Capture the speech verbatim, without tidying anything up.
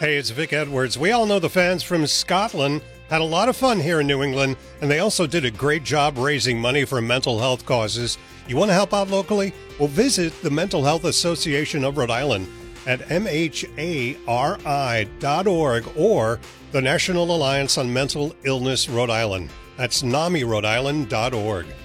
Hey, it's Vic Edwards. We all know the fans from Scotland had a lot of fun here in New England, and they also did a great job raising money for mental health causes. You want to help out locally? Well, visit the Mental Health Association of Rhode Island at M H A R I dot org or the National Alliance on Mental Illness Rhode Island. That's NAMI Rhode Island dot org.